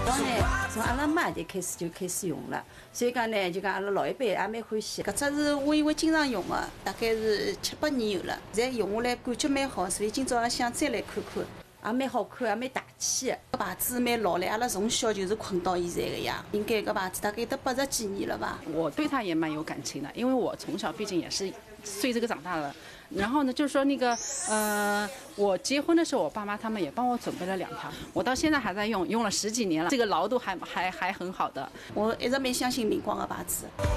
到呢，从阿拉妈就开始用了，所以讲呢，就讲阿拉老一辈也蛮欢喜。搿只是我因为经常用的，大概是7、8年有了，现在用下来感觉蛮好，所以今朝也想再来看看。也蛮好看，也蛮大气的。搿牌子蛮老嘞，阿拉从小就是困到现在的呀。应该搿牌子大概有得80几年了吧。 我对它也蛮有感情的，因为我从小毕竟也是随这个长大的。然后呢，就是说那个我结婚的时候，我爸妈他们也帮我准备了2条，我到现在还在用，用了10几年了，这个牢度还很好的。 我一直蛮相信明光的牌子。